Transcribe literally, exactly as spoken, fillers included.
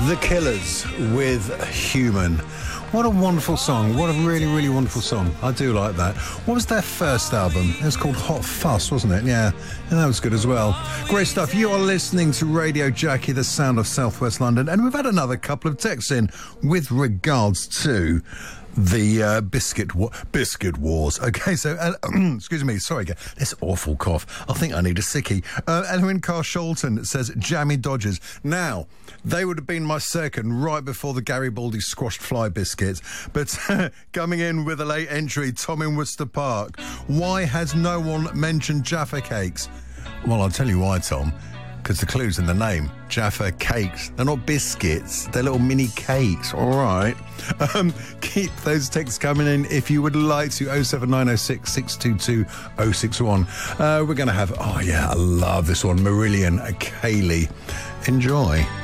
The Killers with Human. What a wonderful song. What a really, really wonderful song. I do like that. What was their first album? It was called Hot Fuss, wasn't it? Yeah, and that was good as well. Great stuff. You are listening to Radio Jackie, the sound of Southwest London. And we've had another couple of texts in with regards to the uh, biscuit wa- biscuit wars. Okay, so uh, excuse me, sorry again. This awful cough. I think I need a sickie. Uh, Edwin Carshalton says Jammy Dodgers. Now, they would have been my second right before the Garibaldi squashed fly biscuits. But uh, coming in with a late entry, Tom in Worcester Park. Why has no one mentioned Jaffa cakes? Well, I'll tell you why, Tom. Because the clue's in the name. Jaffa cakes. They're not biscuits. They're little mini cakes. All right. Um, keep those texts coming in if you would like to. oh seven nine oh six, six two two, oh six one. Uh, we're going to have, oh yeah, I love this one. Marillion Kaylee. Enjoy.